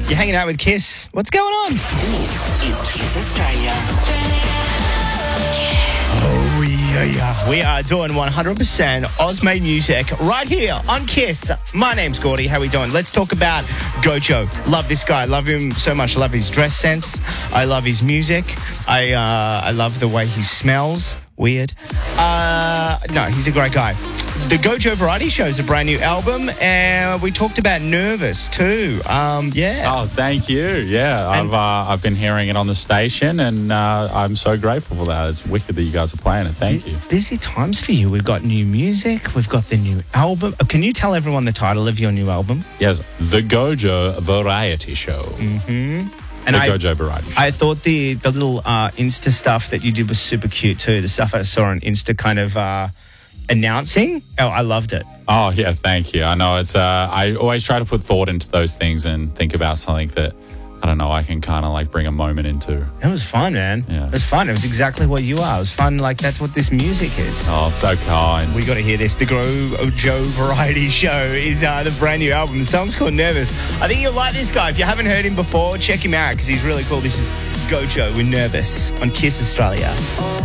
You're hanging out with Kiss. What's going on? This is Kiss Australia. Oh, yeah. We are doing 100% Ozmade music right here on Kiss. My name's Gordy. How we doing? Let's talk about Gojo. Love this guy. Love him so much. Love his dress sense. I love his music. I love the way he smells. Weird. No, he's a great guy. The Gojo Variety Show is a brand new album, and we talked about Nervous too. Yeah. Oh, thank you. Yeah, I've been hearing it on the station, and I'm so grateful for that. It's wicked that you guys are playing it. Thank you. Busy times for you. We've got new music. We've got the new album. Can you tell everyone the title of your new album? Yes, The Gojo Variety Show. Mm-hmm. And the Gojo Variety Show. I thought the little Insta stuff that you did was super cute too. The stuff I saw on Insta kind of announcing. Oh, I loved it. Oh, yeah, thank you. I know it's, I always try to put thought into those things and think about something that, I don't know, I can kind of like bring a moment into. It was fun, man. Yeah. It was fun. It was exactly what you are. It was fun. Like, that's what this music is. Oh, so kind. We got to hear this. The Gojo Variety Show is the brand new album. The song's called Nervous. I think you'll like this guy. If you haven't heard him before, check him out because he's really cool. This is Gojo with Nervous on Kiss Australia.